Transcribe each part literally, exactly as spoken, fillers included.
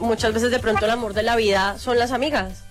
muchas veces de pronto el amor de la vida son las amigas.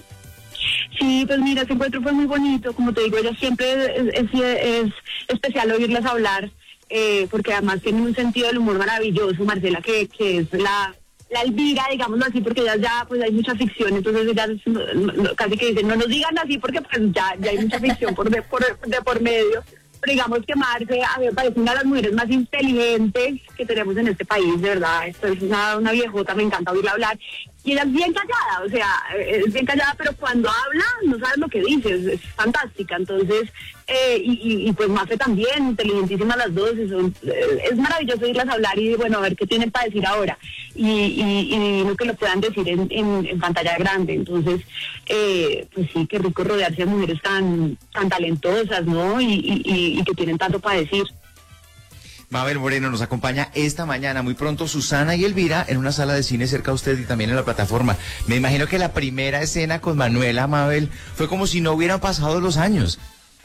Sí, pues mira, ese encuentro fue muy bonito, como te digo, ella siempre es, es, es especial oírlas hablar, eh, porque además tiene un sentido del humor maravilloso, Marcela, que, que es la, la Elvira, digámoslo así, porque ellas ya, pues hay mucha ficción, entonces ellas casi que dicen, no nos digan así porque pues ya, ya hay mucha ficción por de por, de por medio. Pero digamos que Marce, a mí me parece una de las mujeres más inteligentes que tenemos en este país, de verdad. Esto es una, una viejota, me encanta oírla hablar. Y ella es bien callada, o sea, es bien callada, pero cuando habla no sabes lo que dice, es, es fantástica. Entonces, eh, y, y, y pues Mafe también, inteligentísimas las dos, es, es maravilloso oírlas hablar y bueno, a ver qué tienen para decir ahora. Y, y, y no que lo puedan decir en, en, en pantalla grande. Entonces, eh, pues sí, qué rico rodearse de mujeres tan, tan talentosas, ¿no? Y, y, y que tienen tanto para decir. Mabel Moreno nos acompaña esta mañana, muy pronto Susana y Elvira en una sala de cine cerca a usted y también en la plataforma. Me imagino que la primera escena con Manuela, Mabel, fue como si no hubieran pasado los años.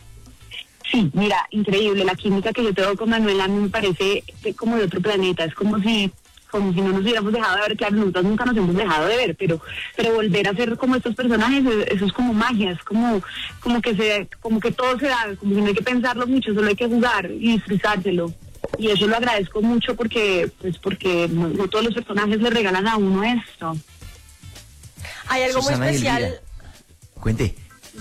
Sí, mira, increíble, la química que yo tengo con Manuela me parece como de otro planeta, es como si como si no nos hubiéramos dejado de ver, claro, nosotros nunca nos hemos dejado de ver, pero pero volver a ser como estos personajes, eso es como magia, es como como que se como que todo se da, como que no hay que pensarlo mucho, solo hay que jugar y disfrutárselo. Y eso lo agradezco mucho porque pues porque no, no todos los personajes le regalan a uno esto. Hay algo Susana muy especial. Cuente.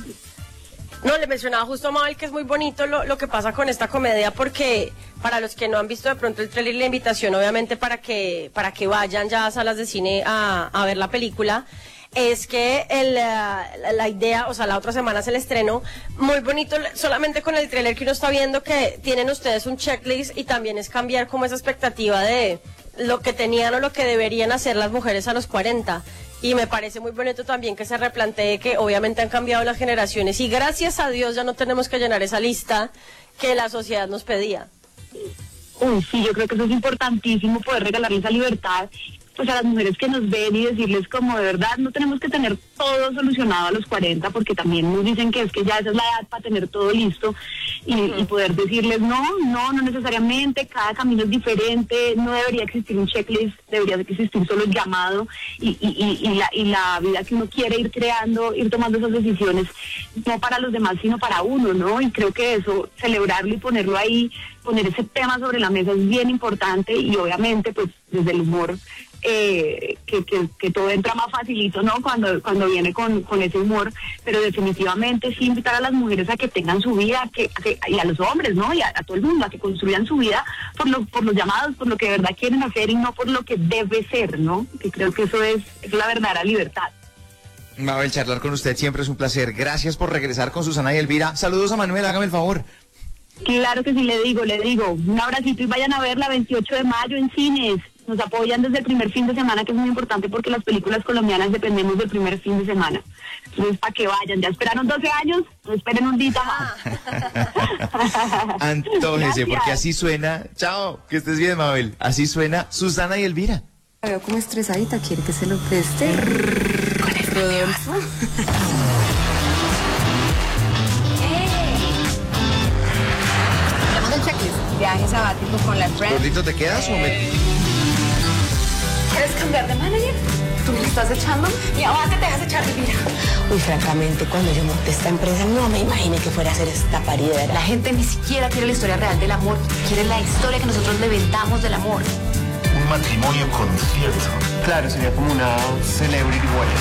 No, le mencionaba justo a Mabel que es muy bonito lo, lo que pasa con esta comedia, porque para los que no han visto de pronto el trailer y la invitación, obviamente para que para que vayan ya a salas de cine a, a ver la película, es que el, la, la idea, o sea, la otra semana es el estreno, muy bonito, solamente con el tráiler que uno está viendo que tienen ustedes un checklist y también es cambiar como esa expectativa de lo que tenían o lo que deberían hacer las mujeres a los cuarenta. Y me parece muy bonito también que se replantee que obviamente han cambiado las generaciones y gracias a Dios ya no tenemos que llenar esa lista que la sociedad nos pedía. Uy, sí, yo creo que eso es importantísimo, poder regalarles esa libertad pues a las mujeres que nos ven y decirles como de verdad no tenemos que tener todo solucionado a los cuarenta, porque también nos dicen que es que ya esa es la edad para tener todo listo y, uh-huh. y poder decirles no, no, no necesariamente, cada camino es diferente, no debería existir un checklist, debería existir solo el llamado y, y, y, y, la, y la vida que uno quiere ir creando, ir tomando esas decisiones, no para los demás sino para uno, ¿no? Y creo que eso, celebrarlo y ponerlo ahí, poner ese tema sobre la mesa es bien importante y obviamente pues desde el humor Eh, que, que, que todo entra más facilito, ¿no? Cuando cuando viene con, con ese humor, pero definitivamente sí invitar a las mujeres a que tengan su vida, que, a que y a los hombres, ¿no? Y a, a todo el mundo, a que construyan su vida por, lo, por los llamados, por lo que de verdad quieren hacer y no por lo que debe ser, ¿no? Que creo que eso es, es la verdadera libertad. Mabel, charlar con usted siempre es un placer. Gracias por regresar con Susana y Elvira. Saludos a Manuel, hágame el favor. Claro que sí, le digo, le digo. Un abracito y vayan a verla veintiocho de mayo en cines. Nos apoyan desde el primer fin de semana, que es muy importante porque las películas colombianas dependemos del primer fin de semana. Entonces, para que vayan. Ya esperaron doce años, no esperen un día más. Antójese, porque así suena. Chao, que estés bien, Mabel. Así suena Susana y Elvira. La veo como estresadita, quiere que se lo preste. Con el Rodolfo. Tenemos el checklist. Viaje sabático con la friend. ¿Gordito te quedas eh... o me...? ¿Quieres cambiar de manager? ¿Tú me estás echando? Y ahora te dejas echar, Elvira. Uy, francamente, cuando yo monté esta empresa no me imaginé que fuera a hacer esta paridera. La gente ni siquiera quiere la historia real del amor, quiere la historia que nosotros le vendamos del amor. Un matrimonio concierto. Claro, sería como una celebrity wedding.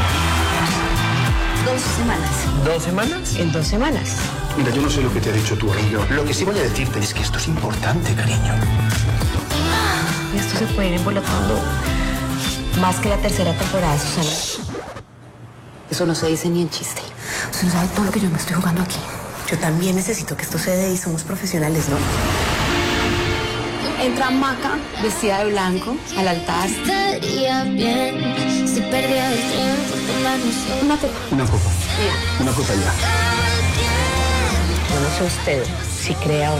Dos semanas. ¿Dos semanas? En dos semanas. Mira, yo no sé lo que te ha dicho tu amigo. Lo que sí voy a decirte es que esto es importante, cariño. Y esto se puede ir embolatando más que la tercera temporada, Susana. Eso no se dice ni en chiste. Usted no sabe todo lo que yo me estoy jugando aquí. Yo también necesito que esto se dé y somos profesionales, ¿no? Entra Maca, vestida de blanco, al altar. Estaría bien si perdía el tiempo tomando una copa. Una copa. Mira. Una copa ya. Yo no sé usted si crea o